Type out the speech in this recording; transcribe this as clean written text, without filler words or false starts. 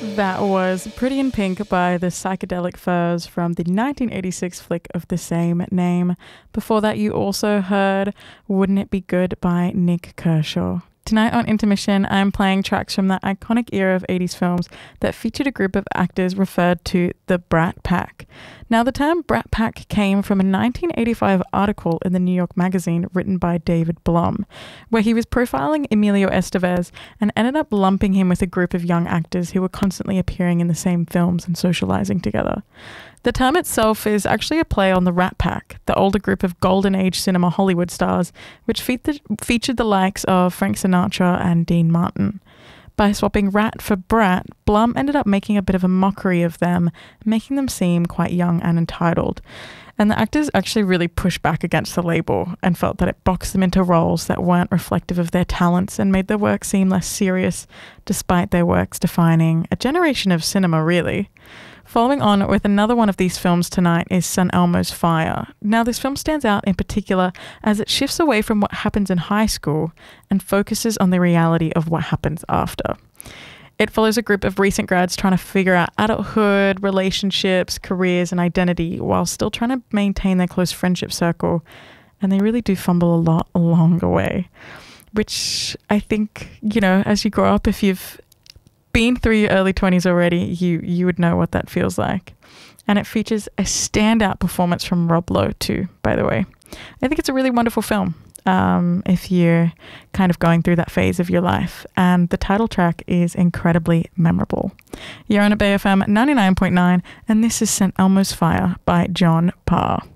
That was Pretty in Pink by the Psychedelic Furs from the 1986 flick of the same name. Before that, you also heard Wouldn't It Be Good by Nick Kershaw. Tonight on Intermission, I'm playing tracks from that iconic era of 80s films that featured a group of actors referred to the Brat Pack. Now, the term Brat Pack came from a 1985 article in the New York Magazine written by David Blum, where he was profiling Emilio Estevez and ended up lumping him with a group of young actors who were constantly appearing in the same films and socializing together. The term itself is actually a play on the Rat Pack, the older group of Golden Age cinema Hollywood stars, which featured the likes of Frank Sinatra and Dean Martin. By swapping rat for brat, Blum ended up making a bit of a mockery of them, making them seem quite young and entitled. And the actors actually really pushed back against the label and felt that it boxed them into roles that weren't reflective of their talents and made their work seem less serious, despite their works defining a generation of cinema, really. Following on with another one of these films tonight is San Elmo's Fire. Now, this film stands out in particular as it shifts away from what happens in high school and focuses on the reality of what happens after. It follows a group of recent grads trying to figure out adulthood, relationships, careers, and identity while still trying to maintain their close friendship circle. And they really do fumble a lot along the way, which I think, as you grow up, if you've been through your early 20s already, you would know what that feels like. And it features a standout performance from Rob Lowe too, by the way. I think it's a really wonderful film if you're kind of going through that phase of your life. And the title track is incredibly memorable. You're on at Bay FM 99.9, and this is St. Elmo's Fire by John Parr.